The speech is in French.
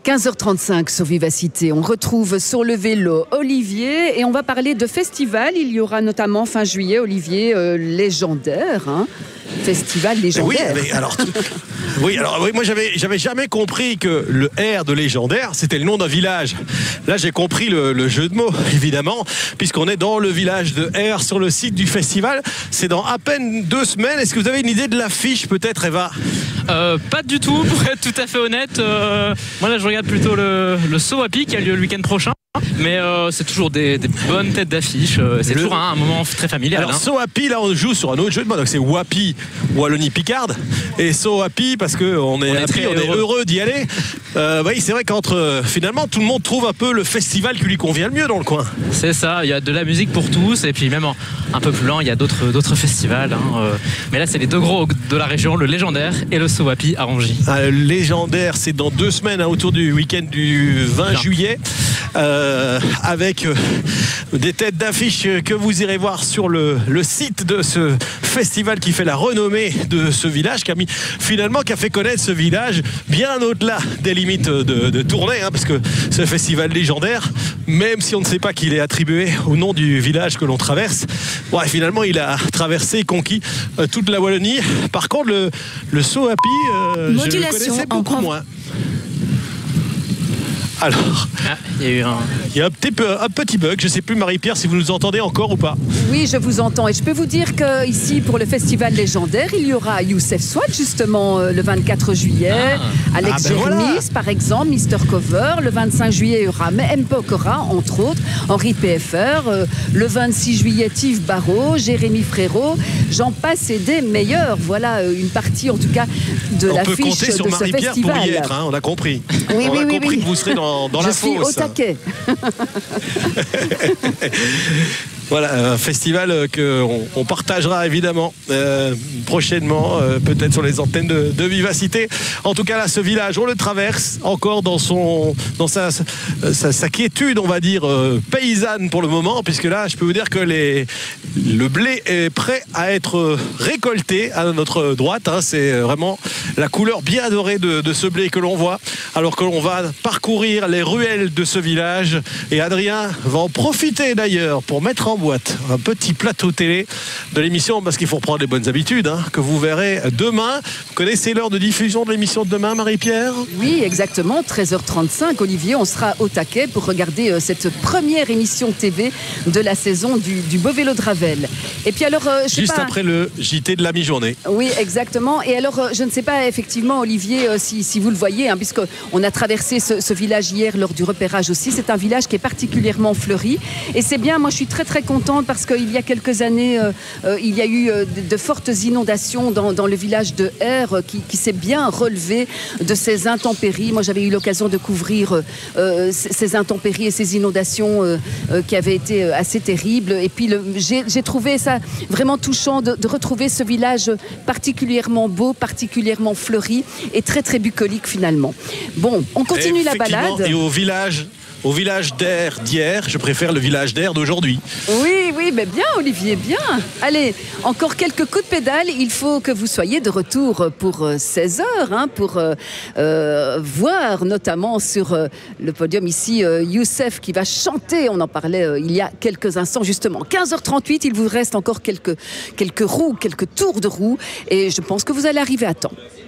15h35 sur Vivacité. On retrouve sur le vélo Olivier et on va parler de festival. Il y aura notamment fin juillet, Olivier, légendaire. Festival légendaire. Oui, moi j'avais jamais compris que le R de légendaire c'était le nom d'un village. Là j'ai compris le jeu de mots évidemment, puisqu'on est dans le village de R sur le site du festival. C'est dans à peine 2 semaines. Est-ce que vous avez une idée de l'affiche peut-être, Eva? Pas du tout, pour être tout à fait honnête. Moi là je regarde plutôt le So Happy qui a lieu le week-end prochain. Mais c'est toujours des bonnes têtes d'affiche. C'est toujours un moment très familial. Alors So Happy, là on joue sur un autre jeu de mots. Donc c'est Wappy, Wallonie-Picarde. Et So Happy parce qu'on est heureux d'y aller. Oui, c'est vrai qu'entre finalement tout le monde trouve un peu le festival qui lui convient le mieux dans le coin. C'est ça, il y a de la musique pour tous. Et puis même un peu plus loin, il y a d'autres festivals. Mais là c'est les deux gros de la région, le légendaire et le So Happy à Rangy. Le légendaire, c'est dans 2 semaines, autour du week-end du 20 juillet. Avec des têtes d'affiche que vous irez voir sur le site de ce festival qui fait la renommée de ce village, qui a fait connaître ce village bien au-delà des limites de Tournai, parce que ce festival légendaire, même si on ne sait pas qu'il est attribué au nom du village que l'on traverse, finalement il a traversé et conquis toute la Wallonie. Par contre le So Happy, je le connaissais beaucoup moins. Alors, il y a un petit bug. Je ne sais plus, Marie-Pierre, si vous nous entendez encore ou pas. Oui, je vous entends. Et je peux vous dire qu'ici, pour le festival légendaire, il y aura Youssef Swat, justement, le 24 juillet. Alex Jermis, par exemple, Mister Cover. Le 25 juillet, il y aura M. Pokora, entre autres. Henri PFR. Le 26 juillet, Yves Barrault, Jérémy Frérot. J'en passe et des meilleurs. Voilà une partie, en tout cas, de l'affiche de ce festival. On peut compter sur Marie-Pierre pour y être, on a compris. Oui, on a compris que vous serez dans la fosse. Je suis au taquet. Voilà, un festival qu'on partagera évidemment prochainement, peut-être sur les antennes de Vivacité. En tout cas, là, ce village, on le traverse encore dans sa quiétude, on va dire, paysanne pour le moment, puisque là, je peux vous dire que le blé est prêt à être récolté à notre droite. C'est vraiment la couleur bien dorée de ce blé que l'on voit, alors que l'on va parcourir les ruelles de ce village. Et Adrien va en profiter d'ailleurs pour mettre en boîte un petit plateau télé de l'émission, parce qu'il faut reprendre les bonnes habitudes, que vous verrez demain. Vous connaissez l'heure de diffusion de l'émission de demain, Marie-Pierre? Oui, exactement, 13h35. Olivier, on sera au taquet pour regarder cette première émission TV de la saison du Beau Vélo de Ravel. Et puis alors, juste après le JT de la mi-journée. Oui, exactement. Et alors, je ne sais pas effectivement, Olivier, si vous le voyez, puisqu'on a traversé ce village hier lors du repérage aussi. C'est un village qui est particulièrement fleuri. Et c'est bien, moi je suis très très contente parce qu'il y a quelques années, il y a eu de fortes inondations dans le village de R qui s'est bien relevé de ces intempéries. Moi j'avais eu l'occasion de couvrir ces intempéries et ces inondations qui avaient été assez terribles. Et puis j'ai trouvé ça vraiment touchant de retrouver ce village particulièrement beau, particulièrement fleuri et très très bucolique finalement. Bon, on continue la balade. Et au village d'Air d'hier, je préfère le village d'Air d'aujourd'hui. Oui, mais bien Olivier, bien. Allez, encore quelques coups de pédale. Il faut que vous soyez de retour pour 16h, pour voir notamment sur le podium ici Youssef qui va chanter. On en parlait il y a quelques instants justement. 15h38, il vous reste encore quelques roues, quelques tours de roue et je pense que vous allez arriver à temps.